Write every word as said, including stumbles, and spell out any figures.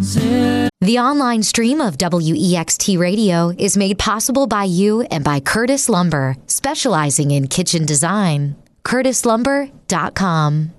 The online stream of W E X T Radio is made possible by you and by Curtis Lumber, specializing in kitchen design. curtis lumber dot com.